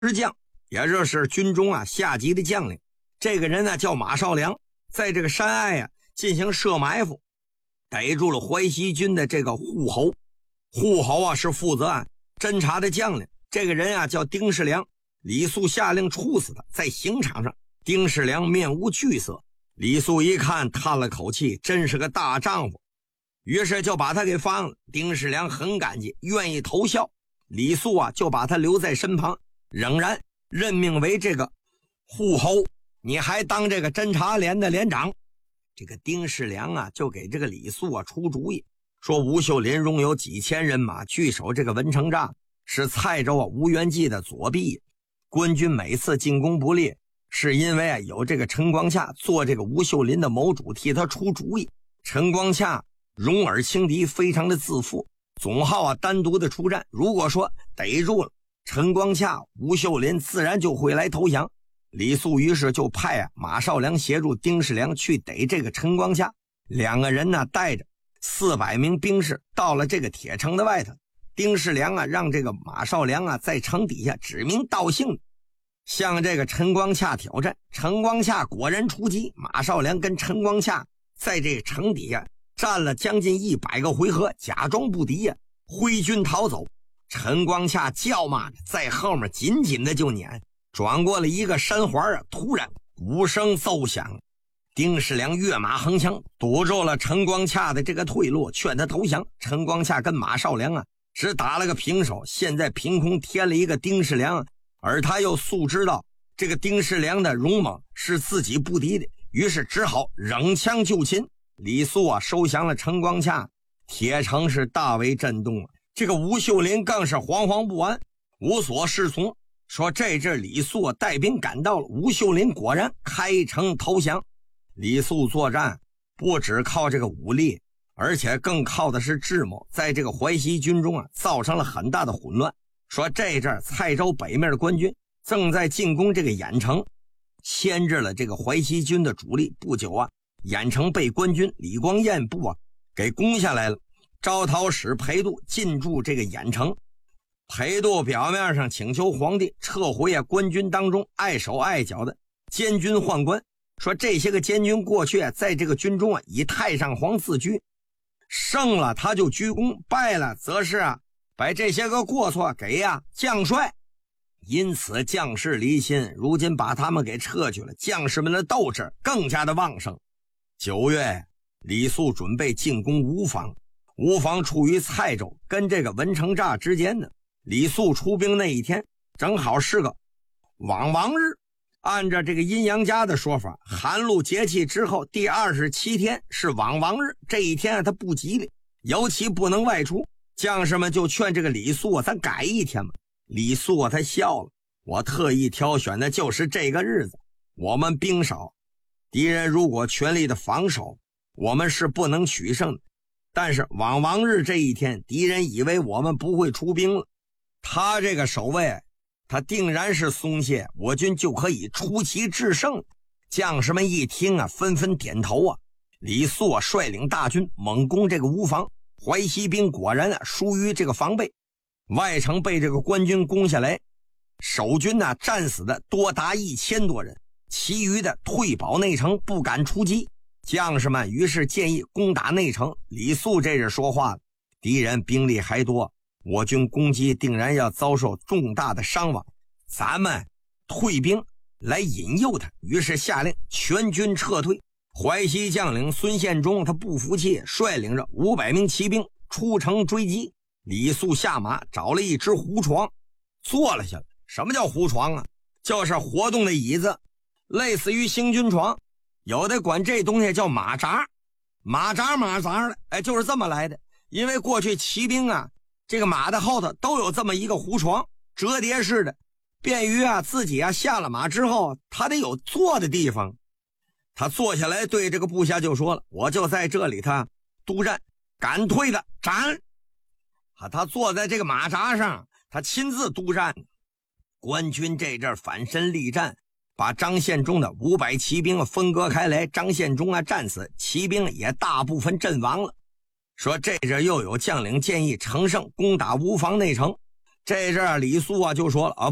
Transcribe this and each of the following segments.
将，也就是军中下级的将领。这个人呢叫马少良，在这个山隘进行设埋伏，逮住了淮西军的这个护侯。护侯是负责侦察的将领。这个人叫丁世良。李肃下令处死他。在刑场上，丁世良面无惧色。李肃一看，叹了口气，真是个大丈夫，于是就把他给放了。丁世良很感激，愿意投效。李肃就把他留在身旁，仍然任命为这个护侯，你还当这个侦察连的连长。这个丁世良就给这个李肃出主意，说吴秀林拥有几千人马，据守这个文成栅，是蔡州吴元济的左臂。官军每次进攻不利，是因为有这个陈光洽做这个吴秀林的谋主，替他出主意。陈光洽容尔轻敌，非常的自负，总好单独的出战。如果说逮住了陈光洽，吴秀林自然就会来投降。李肃于是就派马少良协助丁世良去逮这个陈光洽。两个人带着400名兵士到了这个铁城的外头。丁世良让这个马少良在城底下指名道姓向这个陈光洽挑战。陈光洽果然出击，马少良跟陈光洽在这个城底下战了将近100个回合，假装不敌挥军逃走。陈光洽叫骂着在后面紧紧的就撵，转过了一个山环突然鼓声奏响，丁世良跃马横枪堵住了陈光洽的这个退路，劝他投降。陈光洽跟马少良只打了个平手，现在凭空添了一个丁世良，而他又素知道这个丁世良的勇猛是自己不敌的，于是只好扔枪就擒。李肃收降了陈光洽，铁城是大为震动。这个吴秀林更是惶惶不安，无所适从，说这阵李肃带兵赶到了，吴秀林果然开城投降。李肃作战不只靠这个武力，而且更靠的是智谋，在这个淮西军中造成了很大的混乱。说这阵蔡州北面的官军正在进攻这个郾城，牵制了这个淮西军的主力。不久郾城被官军李光彦部给攻下来了。招讨使裴度进驻这个郾城，裴度表面上请求皇帝撤回官军当中碍手碍脚的监军宦官，说这些个监军过去在这个军中以太上皇自居，胜了他就鞠躬，败了则是把这些个过错给将帅。因此将士离心，如今把他们给撤去了，将士们的斗志更加的旺盛。9月，李肃准备进攻吴房。吴房处于蔡州跟这个文成栅之间呢。李肃出兵那一天正好是个网王日，按照这个阴阳家的说法，寒露节气之后第27天是网王日，这一天他不吉利，尤其不能外出。将士们就劝这个李肃咱改一天嘛。李肃他笑了，我特意挑选的就是这个日子，我们兵少，敌人如果全力的防守，我们是不能取胜的。但是网王日这一天，敌人以为我们不会出兵了，他这个守卫他定然是松懈，我军就可以出奇制胜。将士们一听纷纷点头李肃率领大军猛攻这个吴房，淮西兵果然疏于这个防备，外城被这个官军攻下来，守军战死的多达1000多人，其余的退保内城，不敢出击。将士们于是建议攻打内城。李肃这是说话了，敌人兵力还多，我军攻击定然要遭受重大的伤亡，咱们退兵来引诱他。于是下令全军撤退。淮西将领孙献忠他不服气，率领着500名骑兵出城追击。李肃下马找了一只胡床坐了下来。什么叫胡床就是活动的椅子，类似于行军床，有的管这东西叫马扎，马扎的，就是这么来的。因为过去骑兵这个马的后头都有这么一个胡床，折叠式的，便于自己下了马之后他得有坐的地方。他坐下来对这个部下就说了，我就在这里他督战，敢退的斩。他坐在这个马扎上，他亲自督战。官军这阵反身力战，把张献忠的500骑兵分割开来，张献忠战死，骑兵也大部分阵亡了。说这阵又有将领建议乘胜攻打吴房内城，这阵李肃就说了不，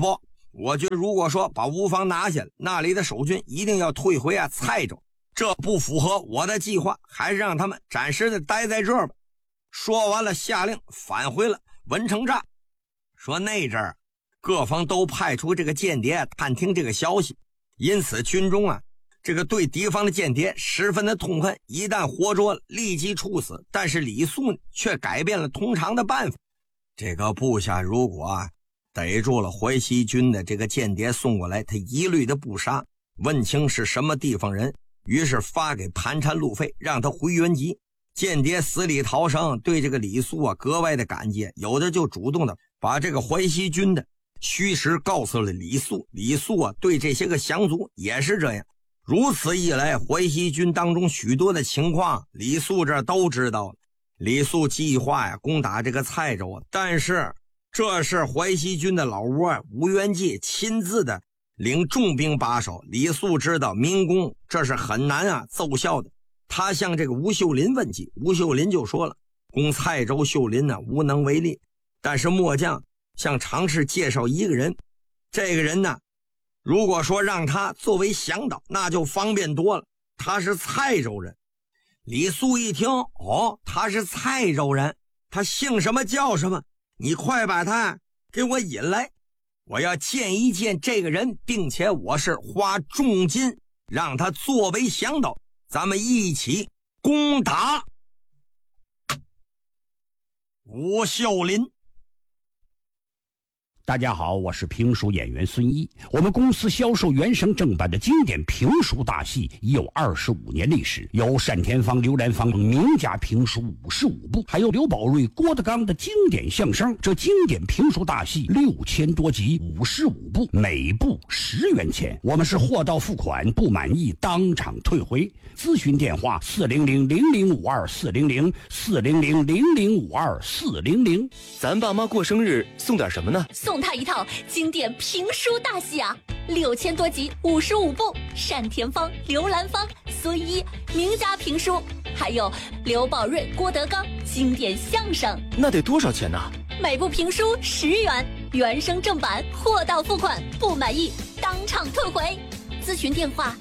我觉得如果说把吴房拿下，那里的守军一定要退回蔡州，这不符合我的计划，还是让他们暂时的待在这儿吧。说完了，下令返回了文成寨。说那阵儿各方都派出这个间谍探听这个消息，因此军中这个对敌方的间谍十分的痛恨，一旦活捉了立即处死。但是李肃却改变了通常的办法，这个部下如果逮住了淮西军的这个间谍送过来，他一律的不杀，问清是什么地方人，于是发给盘缠路费，让他回原籍。间谍死里逃生，对这个李肃格外的感激，有的就主动的把这个淮西军的虚实告诉了李肃。李肃对这些个降卒也是这样。如此一来，淮西军当中许多的情况李肃这都知道了。李肃计划攻打这个蔡州，但是这是淮西军的老窝吴元济亲自的领重兵把守。李肃知道民攻这是很难奏效的，他向这个吴秀林问计，吴秀林就说了，攻蔡州秀林无能为力，但是末将向常侍介绍一个人，这个人如果说让他作为向导，那就方便多了，他是蔡州人。李肃一听，他是蔡州人，他姓什么叫什么，你快把他给我引来，我要见一见这个人，并且我是花重金让他作为向导，咱们一起攻打吴秀林。 大家好，我是评书演员孙一。我们公司销售原声正版的经典评书大戏已有25年历史，有单田芳、刘兰芳名家评书55部，还有刘宝瑞、郭德纲的经典相声。这经典评书大戏6000多集，55部，每部10元钱。我们是货到付款，不满意当场退回。咨询电话400-0052-400，400-0052-400。 咱爸妈过生日送点什么呢？ 送他一套经典评书大戏6000多集，55部，单田芳、刘兰芳、孙一名家评书，还有刘宝瑞、郭德纲经典相声。 那得多少钱呢？ 每部评书10元，原声正版，货到付款，不满意当场退回。咨询电话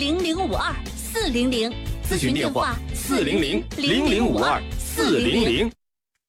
400-0052-400， 咨询电话400-0052-400。